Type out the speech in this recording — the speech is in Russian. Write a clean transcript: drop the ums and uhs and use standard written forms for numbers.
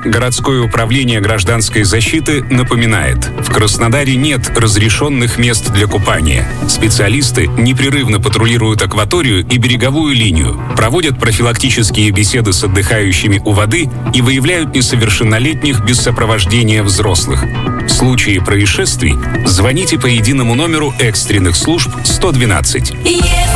Городское управление гражданской защиты напоминает: в Краснодаре нет разрешенных мест для купания. Специалисты непрерывно патрулируют акваторию и береговую линию, проводят профилактические беседы с отдыхающими у воды и выявляют несовершеннолетних без сопровождения взрослых. В случае происшествий звоните по единому номеру экстренных служб 112.